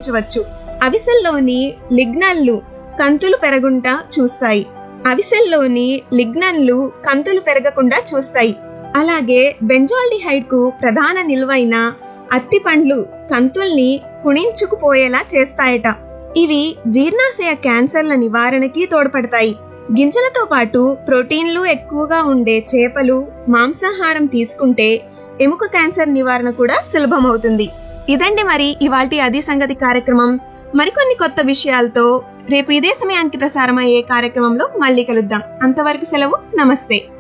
నివారించవచ్చు. అవిసెల్లోని లిగ్నన్లు కంతులు పెరగుంటా చూస్తాయి. అవిసెల్లోని లిగ్నన్లు కంతులు పెరగకుండా చూస్తాయి. అలాగే బెంజాల్డిహైడ్ కు ప్రధాన నిలువైన అత్తి పండ్లు కంతుల్ని కుణించుకుపోయేలా చేస్తాయట. ఇవి జీర్ణాశయ క్యాన్సర్ల నివారణకి తోడ్పడతాయి. గింజలతో పాటు ప్రోటీన్లు ఎక్కువగా ఉండే చేపలు, మాంసాహారం తీసుకుంటే ఎముక క్యాన్సర్ నివారణ కూడా సులభమవుతుంది. ఇదండి మరి ఇవాల్టి అది సంగతి కార్యక్రమం. మరికొన్ని కొత్త విషయాలతో రేపు ఇదే సమయానికి ప్రసారమయ్యే కార్యక్రమంలో మళ్ళీ కలుద్దాం. అంతవరకు సెలవు, నమస్తే.